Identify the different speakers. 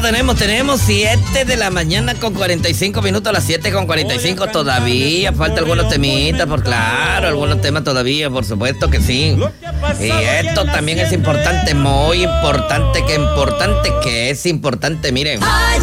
Speaker 1: tenemos 7 de la mañana con 45 minutos, a las 7 con 45 todavía. Falta algunos temitas, por claro, algunos temas todavía, por supuesto que sí. Y esto también es importante, muy importante, que es importante, miren.